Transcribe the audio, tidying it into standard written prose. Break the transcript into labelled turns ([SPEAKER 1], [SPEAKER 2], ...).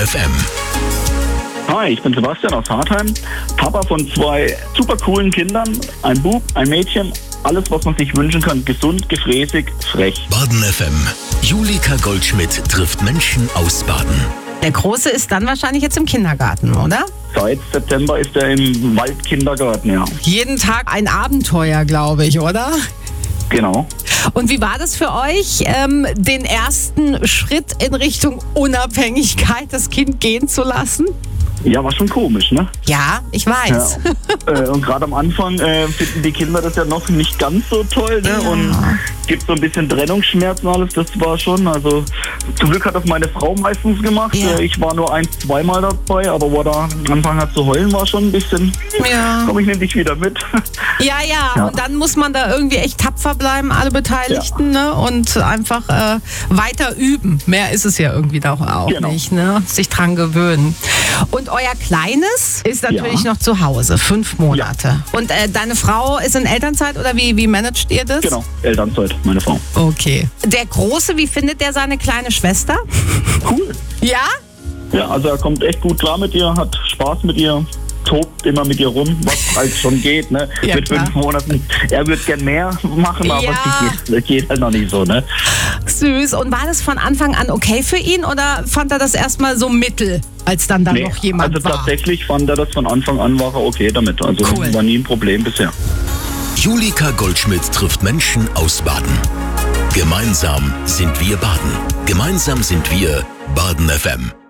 [SPEAKER 1] FM.
[SPEAKER 2] Hi, ich bin Sebastian aus Hartheim, Papa von 2 super coolen Kindern, ein Bub, ein Mädchen, alles was man sich wünschen kann, gesund, gefräßig, frech.
[SPEAKER 1] Baden FM. Julika Goldschmidt trifft Menschen aus Baden.
[SPEAKER 3] Der Große ist dann wahrscheinlich jetzt im Kindergarten, oder?
[SPEAKER 2] Seit September ist er im Waldkindergarten, ja.
[SPEAKER 3] Jeden Tag ein Abenteuer, glaube ich, oder?
[SPEAKER 2] Genau.
[SPEAKER 3] Und wie war das für euch, den ersten Schritt in Richtung Unabhängigkeit, das Kind gehen zu lassen?
[SPEAKER 2] Ja, war schon komisch, ne?
[SPEAKER 3] Ja, ich weiß.
[SPEAKER 2] Ja. Und gerade am Anfang finden die Kinder das ja noch nicht ganz so toll, ne?
[SPEAKER 3] Ja.
[SPEAKER 2] Und gibt so ein bisschen Trennungsschmerzen und alles, das war schon, also zum Glück hat das meine Frau meistens gemacht.
[SPEAKER 3] Ja.
[SPEAKER 2] Ich war nur 1-2 Mal dabei, aber wo er da angefangen hat zu heulen, war schon ein bisschen,
[SPEAKER 3] Ja.
[SPEAKER 2] komm, ich nehme dich wieder mit.
[SPEAKER 3] Ja, und dann muss man da irgendwie echt tapfer bleiben, alle Beteiligten, ne? Und einfach weiter üben. Mehr ist es ja irgendwie doch auch
[SPEAKER 2] Genau.
[SPEAKER 3] nicht, ne? Sich dran gewöhnen. Und euer Kleines ist natürlich noch zu Hause, 5 Monate. Und deine Frau ist in Elternzeit oder wie managt ihr das?
[SPEAKER 2] Genau, Elternzeit, meine Frau.
[SPEAKER 3] Okay. Der Große, wie findet der seine kleine Schwester?
[SPEAKER 2] Cool.
[SPEAKER 3] Ja?
[SPEAKER 2] Ja, also er kommt echt gut klar mit ihr, hat Spaß mit ihr, tobt immer mit ihr rum, was halt schon geht, ne?
[SPEAKER 3] Ja,
[SPEAKER 2] mit
[SPEAKER 3] klar.
[SPEAKER 2] 5 Monaten. Er wird gern mehr machen, aber
[SPEAKER 3] Ja.
[SPEAKER 2] das geht halt noch nicht so, ne?
[SPEAKER 3] Süß. Und war das von Anfang an okay für ihn oder fand er das erstmal so mittel, als dann da noch jemand
[SPEAKER 2] also
[SPEAKER 3] war?
[SPEAKER 2] tatsächlich fand er das von Anfang an, war er okay damit. Also
[SPEAKER 3] Cool.
[SPEAKER 2] war nie ein Problem bisher.
[SPEAKER 1] Julika Goldschmidt trifft Menschen aus Baden. Gemeinsam sind wir Baden. Gemeinsam sind wir Baden FM.